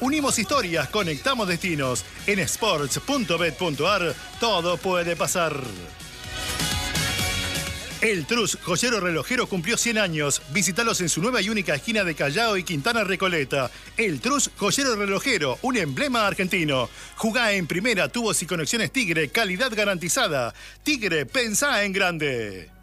Unimos historias, conectamos destinos. En sports.bet.ar todo puede pasar. El Trus Joyero Relojero cumplió 100 años. Visítalos en su nueva y única esquina de Callao y Quintana Recoleta. El Trus Joyero Relojero, un emblema argentino. Jugá en primera, tubos y conexiones Tigre, calidad garantizada. Tigre, pensá en grande.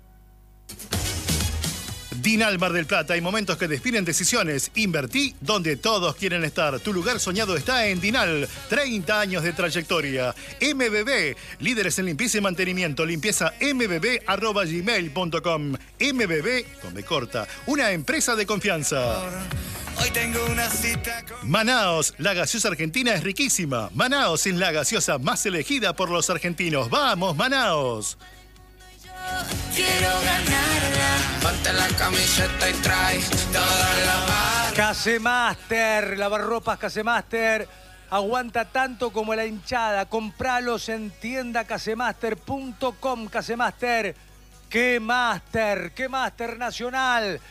Dinal Mar del Plata, hay momentos que definen decisiones. Invertí donde todos quieren estar. Tu lugar soñado está en Dinal. 30 años de trayectoria. MBB, líderes en limpieza y mantenimiento. Limpieza mbb@gmail.com. MBB, con B corta, una empresa de confianza. Hoy tengo una cita con... Manaos, la gaseosa argentina es riquísima. Manaos es la gaseosa más elegida por los argentinos. ¡Vamos, Manaos! Quiero ganarla. Ponte la camiseta y trae toda la barra. Casemaster, lavarropas Casemaster. Aguanta tanto como la hinchada. Compralos en tienda casemaster.com. Casemaster. ¡Qué máster! ¡Qué máster nacional!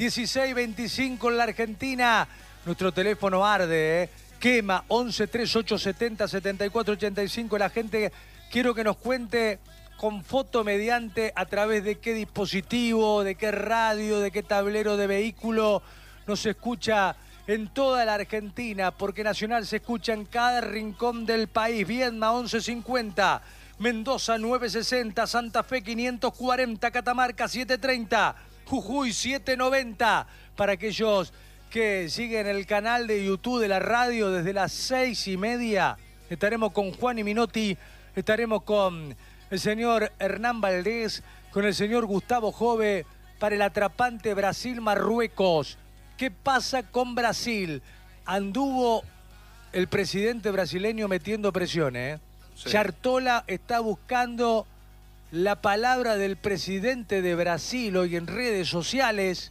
1625 en la Argentina. Nuestro teléfono arde, ¿eh? Quema 11 3870 7485. La gente, quiero que nos cuente con foto mediante a través de qué dispositivo, de qué radio, de qué tablero de vehículo nos escucha en toda la Argentina, porque Nacional se escucha en cada rincón del país. Viedma 1150, Mendoza 960, Santa Fe 540, Catamarca 730, Jujuy 790. Para aquellos que siguen el canal de YouTube de la radio, desde las 6:30 estaremos con Juan y Minotti, estaremos con el señor Hernán Valdés, con el señor Gustavo Jove para el atrapante Brasil-Marruecos. ¿Qué pasa con Brasil? Anduvo el presidente brasileño metiendo presiones, ¿eh? Sí. Yartola está buscando la palabra del presidente de Brasil hoy en redes sociales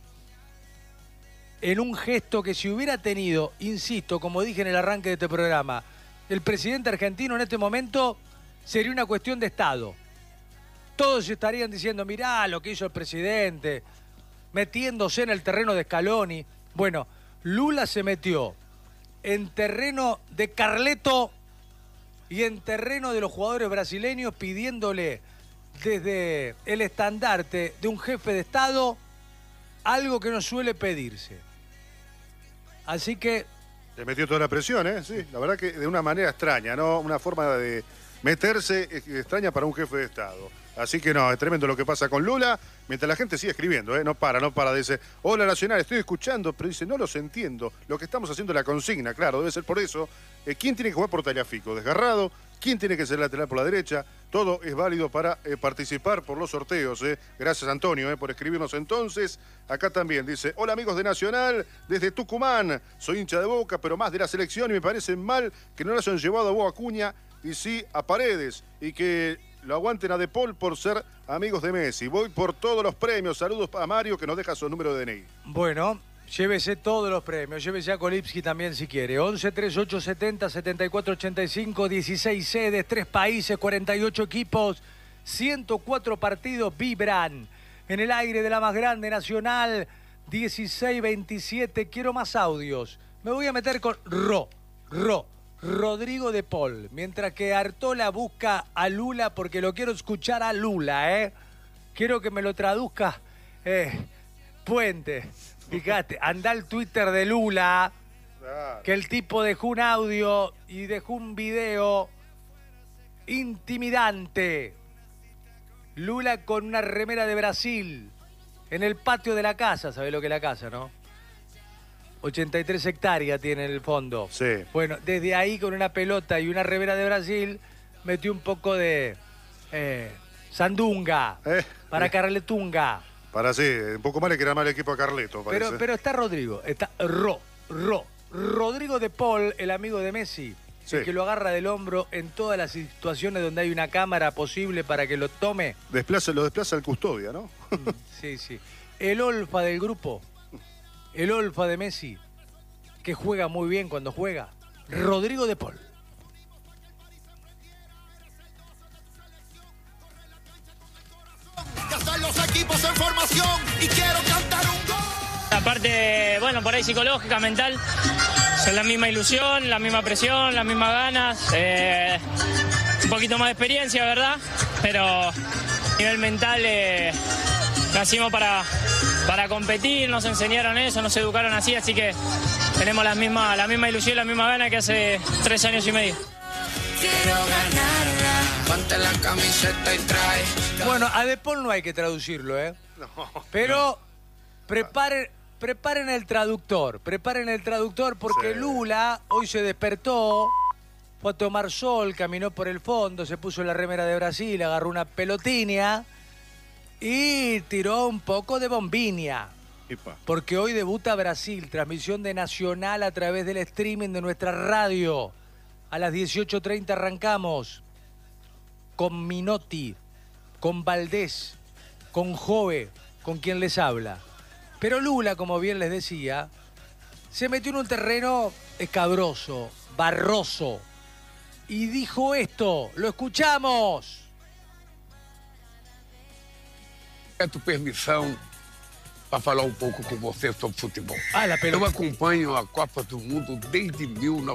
en un gesto que si hubiera tenido, insisto, como dije en el arranque de este programa, el presidente argentino en este momento sería una cuestión de Estado. Todos estarían diciendo, mirá lo que hizo el presidente, metiéndose en el terreno de Scaloni. Bueno, Lula se metió en terreno de Carleto y en terreno de los jugadores brasileños, pidiéndole desde el estandarte de un jefe de Estado algo que no suele pedirse. Así que... Le metió toda la presión, ¿eh? Sí, la verdad que de una manera extraña, ¿no? Una forma de meterse extraña para un jefe de Estado. Así que no, es tremendo lo que pasa con Lula, mientras la gente sigue escribiendo, ¿eh? No para, dice, hola Nacional, estoy escuchando, pero dice, no los entiendo, lo que estamos haciendo es la consigna, claro, debe ser por eso. ¿Quién tiene que jugar por Tagliafico? ¿Desgarrado? ¿Quién tiene que ser lateral por la derecha? Todo es válido para participar por los sorteos, ¿eh? Gracias Antonio, por escribirnos entonces. Acá también dice, hola amigos de Nacional, desde Tucumán, soy hincha de Boca, pero más de la selección y me parece mal que no lo hayan llevado a Boca Acuña y sí a Paredes, y que lo aguanten a De Paul por ser amigos de Messi. Voy por todos los premios. Saludos a Mario, que nos deja su número de DNI. Bueno, llévese todos los premios. Llévese a Kolipski también si quiere. 11 38 70 74 85, 16 sedes, 3 países, 48 equipos, 104 partidos vibran en el aire de la más grande Nacional. 16-27. Quiero más audios. Me voy a meter con Rodrigo de Paul, mientras que Artola busca a Lula, porque lo quiero escuchar a Lula, ¿eh? Quiero que me lo traduzca Puente. Fíjate, anda al Twitter de Lula, claro, que el tipo dejó un audio y dejó un video intimidante. Lula con una remera de Brasil en el patio de la casa, ¿sabés lo que es la casa, no? 83 hectáreas tiene en el fondo. Sí. Bueno, desde ahí con una pelota y una remera de Brasil metió un poco de sandunga para Carletunga. Para sí, un poco más le queda mal el equipo a Carleto, parece. Pero está Rodrigo, está Rodrigo de Paul, el amigo de Messi, sí, el que lo agarra del hombro en todas las situaciones donde hay una cámara posible para que lo tome. Lo desplaza el custodia, ¿no? Sí, sí. El olfa del grupo. El olfa de Messi, que juega muy bien cuando juega. Rodrigo de Paul. Ya están los equipos en formación y quiero cantar un gol. La parte, bueno, por ahí psicológica, mental, Es la misma ilusión, la misma presión, las mismas ganas, un poquito más de experiencia, ¿verdad? Pero a nivel mental nacimos para competir, nos enseñaron eso, nos educaron así que tenemos la misma ilusión, la misma gana que hace 3 años y medio. Quiero ganarla. Ponte la camiseta y trae. Bueno, a De Paul no hay que traducirlo, ¿eh? No, Pero preparen el traductor. Preparen el traductor porque Sí. Lula hoy se despertó, fue a tomar sol, caminó por el fondo, se puso la remera de Brasil, agarró una pelotinia y tiró un poco de bombinia. Epa. Porque hoy debuta Brasil, transmisión de Nacional a través del streaming de nuestra radio. A las 18:30 arrancamos con Minotti, con Valdés, con Jove, con quien les habla. Pero Lula, como bien les decía, se metió en un terreno escabroso, barroso, y dijo esto, lo escuchamos. Peço permissão para falar um pouco com você sobre futebol. Ah, la Eu pelota. acompanho a Copa do Mundo desde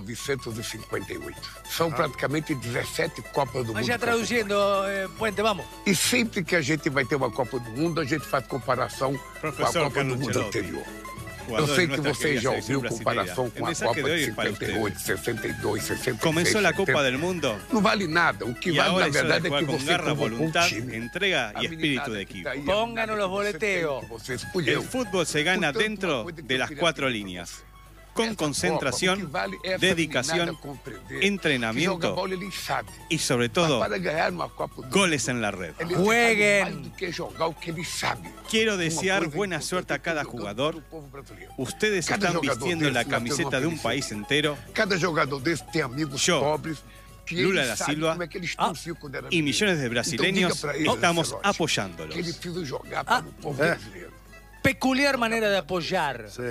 1958. São praticamente 17 Copas do Mundo. Vaya traduciendo, Puente, vamos. E sempre que a gente vai ter uma Copa do Mundo, a gente faz comparação com a Professor Copa do Carlo Mundo Ancelotti, anterior. Eu jugador sei de que nuestra você querida já selección ouviu brasileña. comparação El com a mensaje Copa de hoy de es para usted. 58, 62, 66. Comenzó la Copa 70. del Mundo Não vale nada. O que y vale, ahora na es hora verdade, de é jugar que con você garra, convocou um voluntad, time. entrega A y espíritu de meninada que equipo. tá aí, a Pónganos meninada los que você boleteos. tem, que você escolheu. El fútbol se gana Portanto, dentro uma coisa que de eu las queria 4 pedir líneas. pra você. Con Essa concentración, Copa, o que vale é essa dedicación, meninada compreender que joga entrenamiento bola, ele sabe. y sobre Mas todo para ganhar uma Copa do goles en la red. ele Jueguen. sabe mais do que jogar o que ele sabe. Quiero Uma desear coisa buena importante suerte a é cada que o jugador. povo brasileiro. Ustedes Cada están jugador vistiendo desse la nasceu camiseta numa de un felicidade. país entero Cada jogador desse tem amigos Yo, pobres que Lula ele da sabe Silva, como é que eles torciam quando era y menino. millones de Então, brasileños diga pra ele, estamos Ancelotti, apoyándolos. que ele precisa jogar para o povo brasileiro. Peculiar manera de apoyar. sí.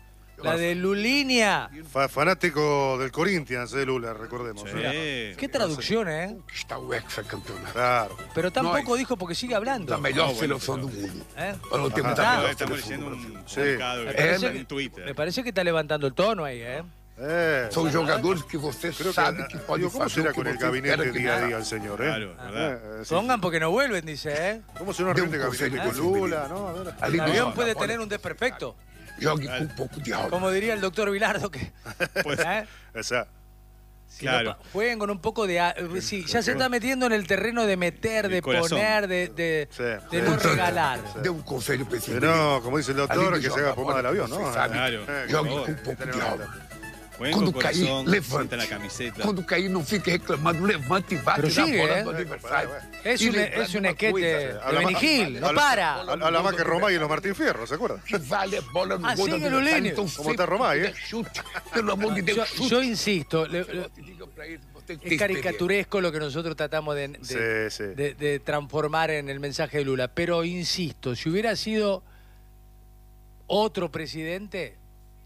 La de Lulinia. Fanático del Corinthians, Lula, recordemos. Sí. Qué traducción, ¿eh? Conquistar o hexacampeonato. Claro. Pero tampoco Nós. dijo porque sigue hablando. Da melhor bueno, seleção do mundo. ¿Eh? Para não ter muita Ah, melhor Estamos seleção leyendo do Brasil. un Sí. comunicado Me en parece, en me Twitter. parece que está levantando el tono ahí, ¿eh? São jogadores que você Creo sabe que, que podem digo, ¿cómo fazer será o que con el você espera gabinete que día a faça. día el señor, Claro, ¿verdad? Sí. Pongan porque no vuelven, dice, ¿eh? ¿Cómo será una De reunión de un gabinete con consejo Lula? ¿No? A ver. Ali El não avión joga puede bola. tener un desperfecto. Jogue com um pouco de alma. Como diría el doctor Vilardo, que Pues, ¿eh? Esa. Si Claro. no, jueguen con un poco de... Sí, ya se está metiendo en el terreno de meter, de El corazón. poner, de Sí. no Portanto, regalar. Dê um conselho para esse Que no, como dice el doctor, Ali que não se haga joga pomada del bola, avión, você ¿no? sabe. Claro. por Jogue favor. com um pouco de alma. jueguen con Quando cair, corazón, levante. sienten la camiseta. Quando cair, não fique reclamando, levante e bate Pero na sigue, bola ¿eh? do adversário. Es E un, lembrando es un uma esquete coisa, de Habla Benny más- Hill, no habla- para. Habla más que Romay y los Martín Fierro, ¿se acuerdan? que vale a bola no Ah, gol do sigue adversário. Lulinho. Então, Como está Romay, puder, chute. Pelo amor de Deus, Yo, chute. yo insisto, Diga pra ele, você tem es caricaturesco lo que nosotros tratamos Sí, sí. de transformar en el mensaje de Lula. Pero insisto, si hubiera sido otro presidente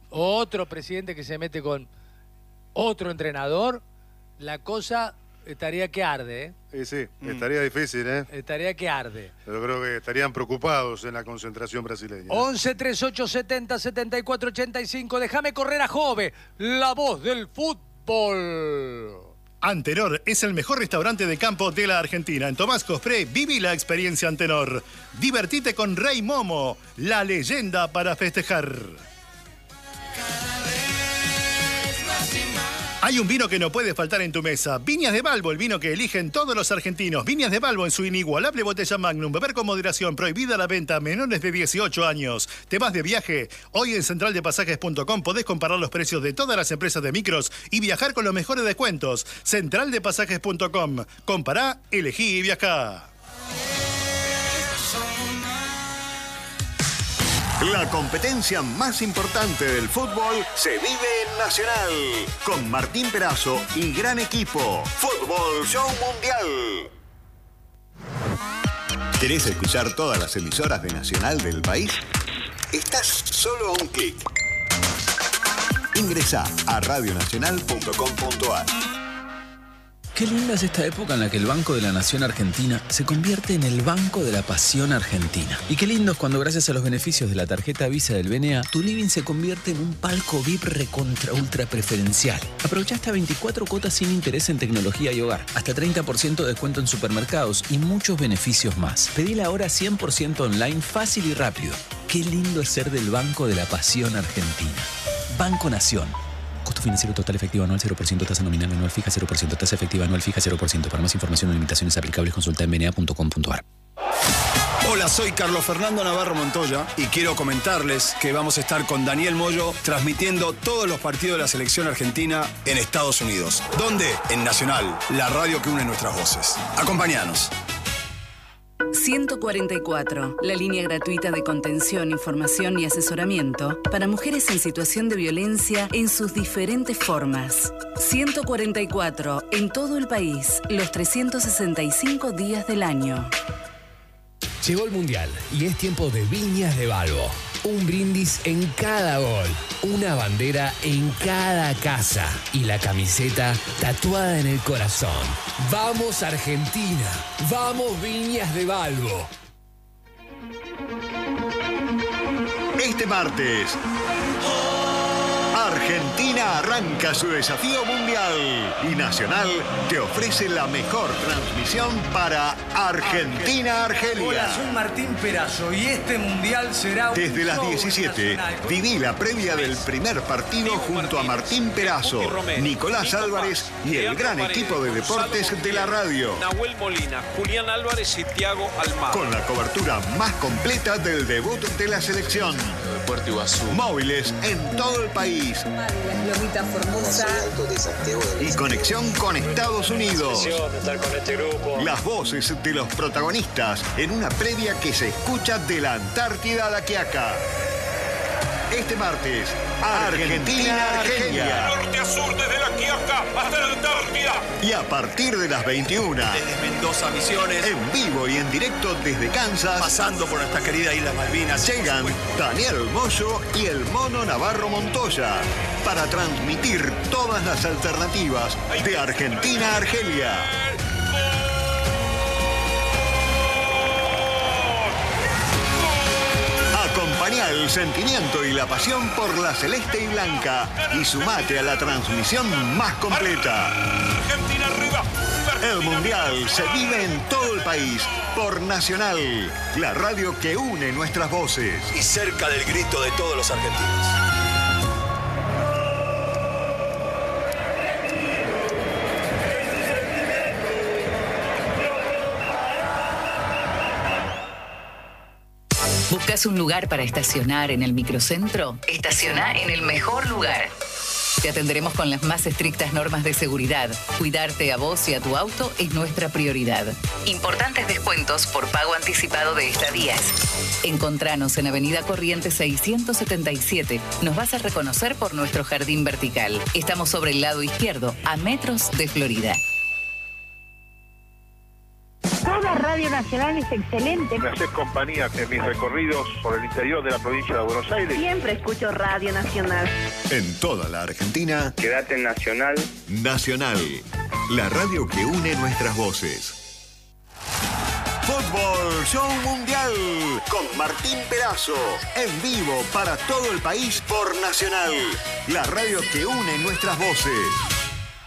que se mete con otro entrenador, la cosa estaría que arde, ¿eh? Sí, sí, estaría difícil, ¿eh? Estaría que arde. Yo creo que estarían preocupados en la concentración brasileña. 11 38 70 74 85. Déjame correr a Jove, la voz del fútbol. Antenor es el mejor restaurante de campo de la Argentina. En Tomás Cospré, viví la experiencia Antenor. Divertite con Rey Momo, la leyenda para festejar. Hay un vino que no puede faltar en tu mesa. Viñas de Balbo, el vino que eligen todos los argentinos. Viñas de Balbo en su inigualable botella Magnum. Beber con moderación. Prohibida la venta a menores de 18 años. ¿Te vas de viaje? Hoy en centraldepasajes.com podés comparar los precios de todas las empresas de micros y viajar con los mejores descuentos. Centraldepasajes.com. Compará, elegí y viajá. La competencia más importante del fútbol se vive en Nacional. Con Martín Perazo y gran equipo. Fútbol Show Mundial. ¿Querés escuchar todas las emisoras de Nacional del país? Estás solo a un clic. Ingresá a radionacional.com.ar. Qué linda es esta época en la que el Banco de la Nación Argentina se convierte en el Banco de la Pasión Argentina. Y qué lindo es cuando, gracias a los beneficios de la tarjeta Visa del BNA, tu living se convierte en un palco VIP recontra ultra preferencial. Aprovecha hasta 24 cuotas sin interés en tecnología y hogar, hasta 30% de descuento en supermercados y muchos beneficios más. Pedila ahora 100% online, fácil y rápido. Qué lindo es ser del Banco de la Pasión Argentina. Banco Nación. Costo financiero total efectivo anual 0%, tasa nominal anual fija 0%, tasa efectiva anual fija 0%. Para más información o limitaciones aplicables consulta en bna.com.ar. Hola, soy Carlos Fernando Navarro Montoya y quiero comentarles que vamos a estar con Daniel Moyo transmitiendo todos los partidos de la selección argentina en Estados Unidos. ¿Dónde? En Nacional, la radio que une nuestras voces. Acompáñanos. 144, la línea gratuita de contención, información y asesoramiento para mujeres en situación de violencia en sus diferentes formas. 144, en todo el país, los 365 días del año. Llegó el Mundial y es tiempo de Viñas de Balbo. Un brindis en cada gol, una bandera en cada casa y la camiseta tatuada en el corazón. ¡Vamos Argentina! ¡Vamos Viñas de Balbo! Este martes, Argentina arranca su desafío mundial y Nacional te ofrece la mejor transmisión para Argentina-Argelia. Hola, soy Martín Perazo y este mundial será un Desde las show 17, nacional. viví la previa del primer partido junto a Martín Perazo, Nicolás Álvarez y el gran equipo de deportes de la radio. Nahuel Molina, Julián Álvarez y Thiago Almada. Con la cobertura más completa del debut de la selección. Puerto Iguazú. Móviles en todo el país. Lomita Formosa. Y conexión con Estados Unidos. Estar con este grupo. Las voces de los protagonistas en una previa que se escucha de la Antártida a la Quiaca. Este martes, Argentina-Argelia. Norte a sur, desde la Quiaca hasta la Antártida. Y a partir de las 21. Desde Mendoza, Misiones. En vivo y en directo desde Kansas. Pasando por nuestra querida Islas Malvinas. Llegan Daniel Moyo y el Mono Navarro Montoya para transmitir todas las alternativas de Argentina a Argelia. Acompañá el sentimiento y la pasión por la celeste y blanca y sumate a la transmisión más completa. Argentina arriba. El Mundial se vive en todo el país por Nacional, la radio que une nuestras voces. Y cerca del grito de todos los argentinos. ¿Buscas un lugar para estacionar en el microcentro? Estaciona en el mejor lugar. Te atenderemos con las más estrictas normas de seguridad. Cuidarte a vos y a tu auto es nuestra prioridad. Importantes descuentos por pago anticipado de estadías. Encontranos en Avenida Corrientes 677. Nos vas a reconocer por nuestro jardín vertical. Estamos sobre el lado izquierdo, a metros de Florida. Toda Radio Nacional es excelente. Me haces compañía en mis recorridos por el interior de la provincia de Buenos Aires. Siempre escucho Radio Nacional. En toda la Argentina, Quédate en Nacional. Nacional, la radio que une nuestras voces. Fútbol Show Mundial con Martín Perazo. En vivo para todo el país por Nacional, la radio que une nuestras voces.